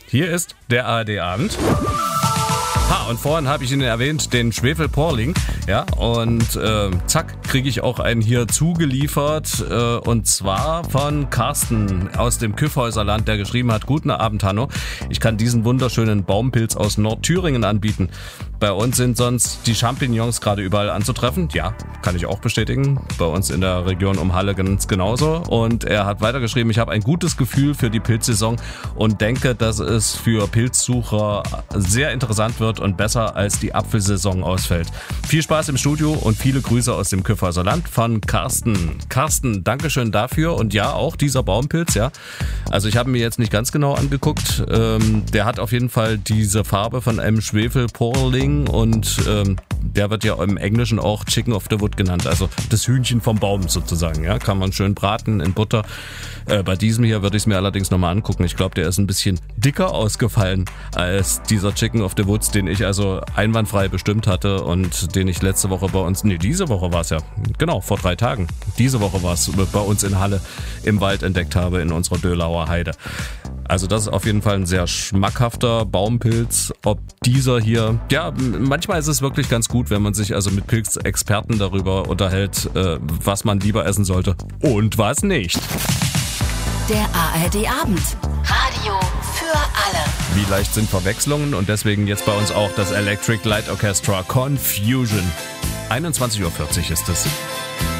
Hier ist der ARD-Abend. Und vorhin habe ich Ihnen erwähnt, den Schwefelporling. Ja, und zack, kriege ich auch einen hier zugeliefert. Und zwar von Carsten aus dem Kyffhäuserland, der geschrieben hat: Guten Abend, Hanno. Ich kann diesen wunderschönen Baumpilz aus Nordthüringen anbieten. Bei uns sind sonst die Champignons gerade überall anzutreffen. Ja, kann ich auch bestätigen. Bei uns in der Region um Halle ganz genauso. Und er hat weitergeschrieben: Ich habe ein gutes Gefühl für die Pilzsaison und denke, dass es für Pilzsucher sehr interessant wird und besser als die Apfelsaison ausfällt. Viel Spaß im Studio und viele Grüße aus dem Kyffhäuserland von Carsten. Carsten, Dankeschön dafür. Und ja, auch dieser Baumpilz, ja. Also ich habe mir jetzt nicht ganz genau angeguckt. Der hat auf jeden Fall diese Farbe von einem Schwefelporling und der wird ja im Englischen auch Chicken of the Wood genannt. Also das Hühnchen vom Baum sozusagen, ja. Kann man schön braten in Butter. Bei diesem hier würde ich es mir allerdings nochmal angucken. Ich glaube, der ist ein bisschen dicker ausgefallen als dieser Chicken of the Woods, den ich also einwandfrei bestimmt hatte und den ich letzte Woche bei uns, diese Woche war es ja, genau, vor 3 Tagen. Diese Woche war es bei uns in Halle im Wald entdeckt habe, in unserer Dölauer Heide. Also das ist auf jeden Fall ein sehr schmackhafter Baumpilz. Ob dieser hier, ja, manchmal ist es wirklich ganz gut, wenn man sich also mit Pilzexperten darüber unterhält, was man lieber essen sollte und was nicht. Der ARD-Abend. Radio für alle. Wie leicht sind Verwechslungen und deswegen jetzt bei uns auch das Electric Light Orchestra Confusion. 21.40 Uhr ist es.